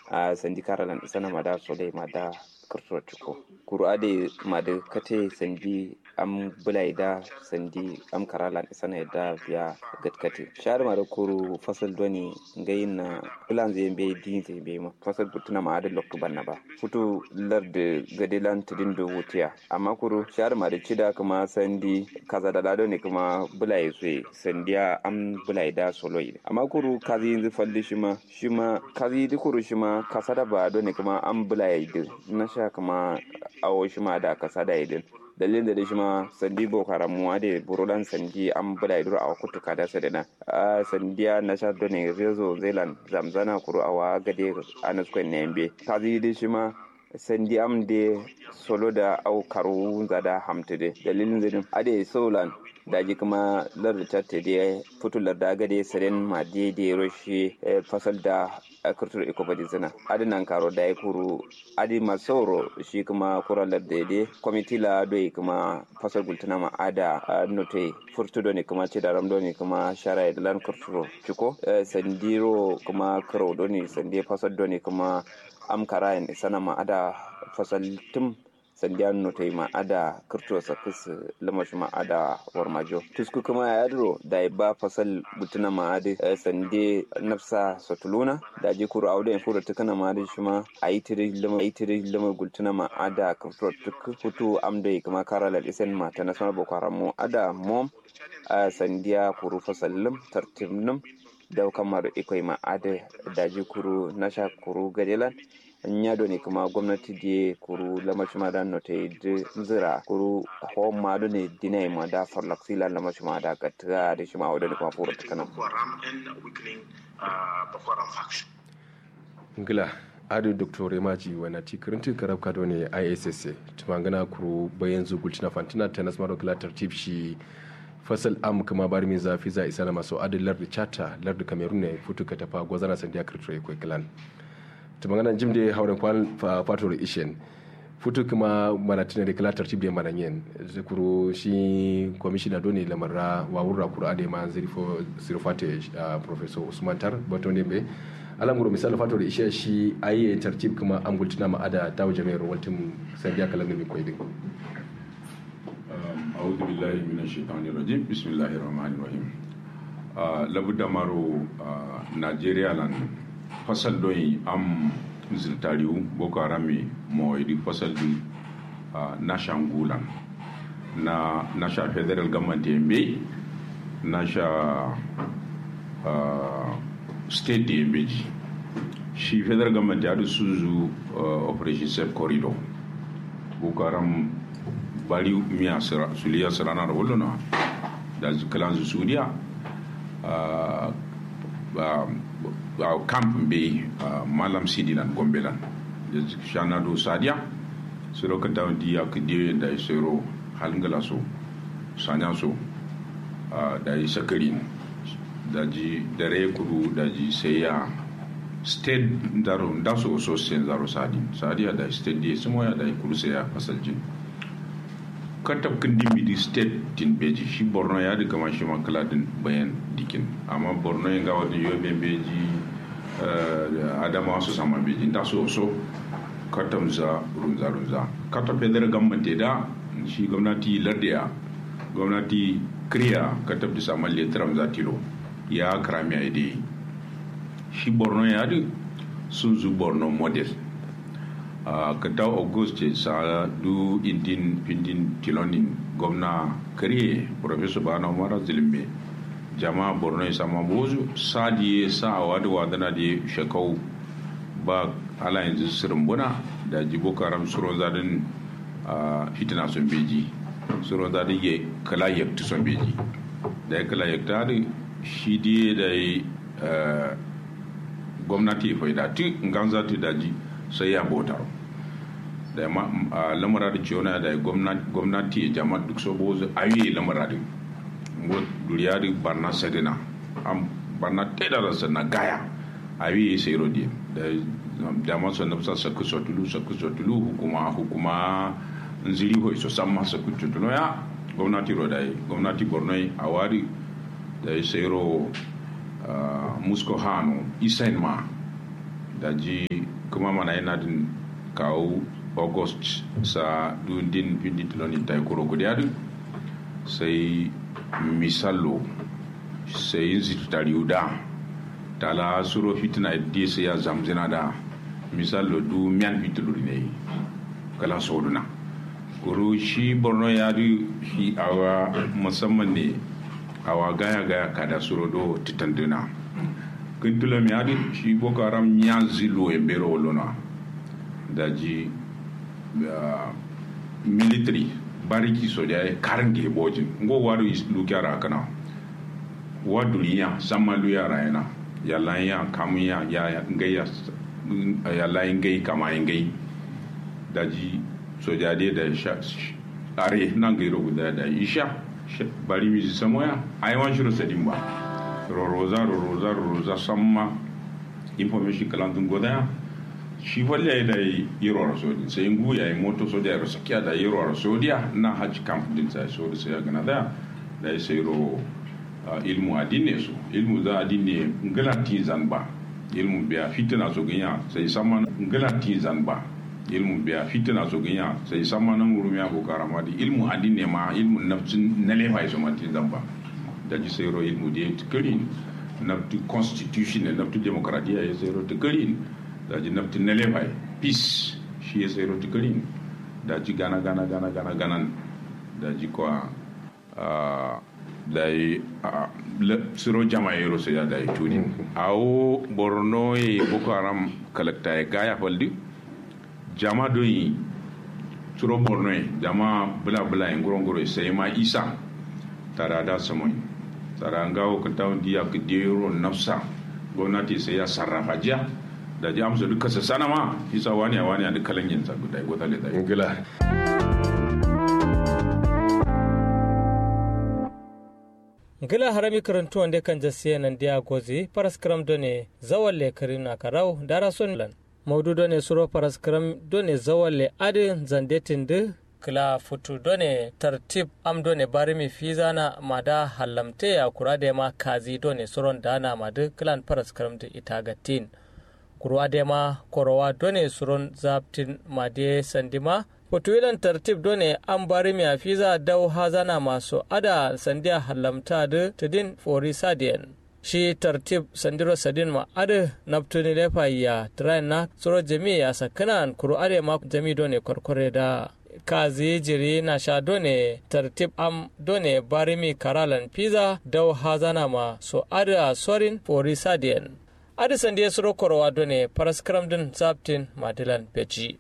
a sandi karalan sana mada sole mada kurto chuko kuru ade mada kate sandi am bulaida sandi am karalan sana da biya gatkate shar mada kuru fasal doni ngayin na plan zai be din zai be ma fasal butuna ma ada lokto banna ba futu larde gadelan tidin do wutiya amma kuru shar mada cida kuma sandi kaza da lado ne kuma bulai sai sandiya am bulaida soloyi amma kuru kazi yanzu falli shima kazi dukuru shima kasada ba do ne kuma an bulaida na sha kuma awo shima da kasada idin dalilin da shima sandi bokaram mu ade burulan sandi an bulaida a kutu kada sadana a sandiya na sha do ne rezo zealand zamzana kuru awa gade anaskwen nembe kazi di shima sandi am de solo da au karu zada hamtede dalilin zedin ade solan daji kuma larda chatte de futu larda gade seren ma de roshi fasal da kurtur ikobadi zina adi nan karo da kuru adi masoro shi kuma kura larda de committee la do kuma fasal gultuna ma ada note furtu do ne kuma ce da ramdo ne kuma shara da lan kurturo ciko sandiro kuma karo do ne sande fasal do ne kuma am karayan sana ma ada fasal tum sandiyan no tai ma ada kurto sakis lamash ma ada warmajo tusku kuma ya yadro da ba fasal butuna ma ade sande nafsa satuluna da je kuru auda in fura tukana ma ade shima aitiri lama gultuna ma ada kurto tuk hutu amde kuma karala isen ma ta nasma bokaramo ada mom sandiya kuru fasallim tartibnum da kamar ikoi ma ade da je kuru nasha kuru gadelan nyado ne kuma gwamnati je kuru lamashi ma da note de zira kuru home ma ne dinai ma da farlaksila lamashi ma da katta da shi ma wadda kuma fura ta kana ngila adu doctor maji wana tikirinti karab kado ne ISSA tumangana kuru bayan zugulci na fantina tennis maro kila tartib shi fasal am kuma bar mi zafi za isa na maso adu lardi chata lardi cameroon ne futu ka tafa gwazana sandiya kirtro ko klan tumangana jimde hawren kwal fator ishen futu kuma manatina de kala tartib de mananyen zikuru shi commissioner doni lamarra wa wurra qur'ane ma zirfate professor Usman Tar batone be alamuru misal fator ishe shi ayi tartib kuma amgultina ma ada tawo jami'ar waltin sandiya kalan mi koydin a'udhu billahi minash shaitanir rajim bismillahir rahmanir rahim labudda maro Nigeria lan fasal doyi am ziltariu boko harami mo idi fasal di nasha ngulan na nasha federal government mbe nasha state mbe shi federal government ya suzu operation safe corridor boko haram bari miya suliya sarana da wallona da kalanzu sudiya camp be malam sidilan gombelan shana do sadia suro ka tawdi ak diwe da suro halngala so sanya so da sakari da ji dare kudu da ji sai ya state daro ndaso so sen zaro sadia da state di sumo ya da kudu sai ya fasaljin katab kan dimmi di state tin beji shi borno ya diga ma shi makala din bayan dikin amma borno ya ga wani yobe beji adama su sama beji nda so katam za runza katab federal government da shi gwamnati lardiya gwamnati kriya katab da sama letram za tilo ya krami ide shi borno ya di sun zu borno model kata auguste sa du indin pindin tilonin gwamna kariye professor bana umar zilimbe jama'a borno ya sama bozu sadiye sa wadu wadana da shakau ba ala yanzu sirimbuna da jibo karam suron zadin fitina sun beji suron zadin ya kala yakta sun beji da ya kala yakta da shi diye da ya gwamnati faida ti nganza ti daji sai ya botaro da lamura da ciwona da gwamnati jama'a duk so bozo ayi lamura da duriya da barna sadina barna teda da sana gaya ayi sai rodi da jama'a sun nafsa sakku sotulu hukuma nziri ho so samma sakku sotulu ya gwamnati rodai gwamnati borno awari da sai ro musko hanu isainma da ji kuma mana yana din kawo august sa dundin pindi tiloni ta kuro kudiyadu sai misalo sai yin zitariuda tala suro fitina di sai ya zamzina da misalo du miyan fituluri ne kala soduna kuro shi borno ya du shi awa musamman ne awa gaya kada suro do titanduna kintula mi adi shi boko haram nyanzi lo e bero lona daji military bariki soja e karange bojin ngo waru lu kyara kana waduliya samalu ya rayana yalla ya kamuya ya ngaya yalla ngai kama ngai daji soja de da are nan gairo guda da isha bari mi samoya aywan shiro sadimba roza samma information kalandun goda shi walle da yiro rasodi sai ngu ya moto sodia ro sakia da yiro rasodia na haj camp din sai so sai gana da sai ro ilmu adine so ilmu za adine ngalati zanba ilmu biya fitina so ganya sai samma ngalati zanba ilmu biya fitina so ganya sai samma nan gurumiya ko karamadi ilmu adine ma ilmu nafsin nalefa so mati zanba da ji sayro ilmu da tukirin naftu constitution da naftu demokradiya ya sayro tukirin da ji naftu nalefai peace shi ya sayro tukirin da ji gana da ji kwa da yi siro jama'ero sai ya da yi tuni awo borno ya boko haram kalakta ya gaya faldi jama don yi siro borno ya jama bula ngorongoro sai ma isa tara da samoyi tsara ngawo ka tawon diya ka dero nafsa gwamnati sai ya sarrafa jiya da ji amsa duka sa sana ma isa wani a duk kalan yin zagu da gwata da ingila ngila harami karantu wanda kan jasiya nan dia gozi paraskram done zawalle karina karau dara sonlan maudu done suro paraskram done zawalle adin zandetin de kila futu done tartib am done barimi fizana mada halamte ya kura da ma kazi done suron dana madu kilan paraskram da itagatin kurwa da ma korowa done suron zaptin made sandima futuilan tartib done am barimi fiza dau hazana maso ada sandiya halamta da tudin fori sadiyan shi tartib sandiro sadin ma ada naftuni lefa ya train na suro jami ya sakanan kuru ade ma jami done korkore da kazi jiri na sha done tartib am done barimi karalan pizza dau hazana ma so ada sorin fori sadiyan ada sandiya suro korowa done paraskram din zaptin madilan pechi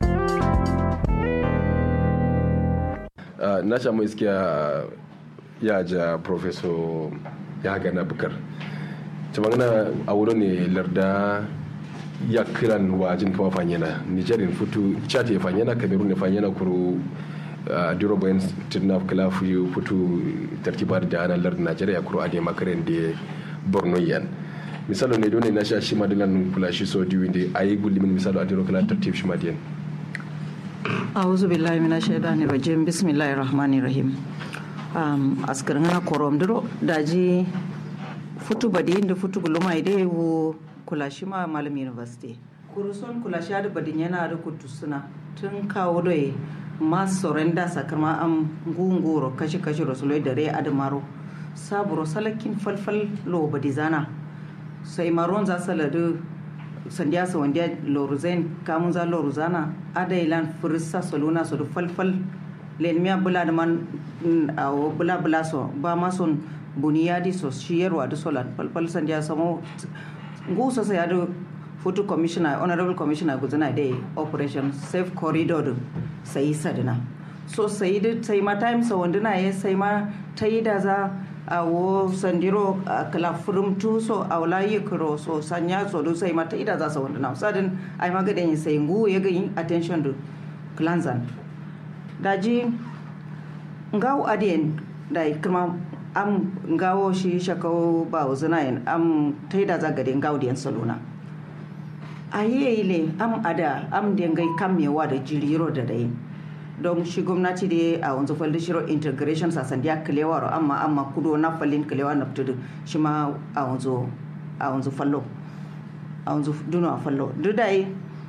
na samu iskiya ya ja professor ya gana bukar ta magana a wurin ne larda ya kiran wajin kuma fanyana nigerin futu chad ya fanyana cameroon ya fanyana kuro duro bayan tunaf klafu yu futu tartibar da ana lardin nigeria kuro ade makarin da borno yan misalo ne dole na sha shi madilan kula shi so diwi da ayi gulimin misalo adiro kala tartib shi madiyan a'udhu billahi minash shaitani rajim bismillahir rahmanir rahim askarin na korom duro daji futu badin da futu guluma ide wo kulashi ma malam university kuruson kulashi da badin yana da kutusuna tun kawo doye masu sorenda sakarma am gunguro kashi rasulai da rai adamaro saburo salakin falfal lo badizana sai maron za saladu sandiya sa wanda loruzain kamun za loruzana adailan furissa soluna so falfal lenmiya bula da man bula so ba mason buniyadi so shiyarwa da solar falfal sandiya samo gusa sai ado photo commissioner honorable commissioner guzana dai operation safe corridor sai sadina so sai da sai ma time sa wanda na yi sai ma tayi da za awo sandiro kala furumtu so awla yikro so sanya so do sai ma tayi da za sa wanda na sadin ai ma gadan sai ngu ya ga yin attention do clanzan daji ngaw adien dai kuma am ngawo shi shakau ba uzuna yin am taida za gadin gaudiyan salona ayele am ada am dengai kammewa da jiriro da dai don shi gwamnati da a wanzu falda shiro integration sasandiya kilewaro amma kudo na falin kilewa na fitudu shi ma a wanzu fallo a wanzu duno a fallo dudai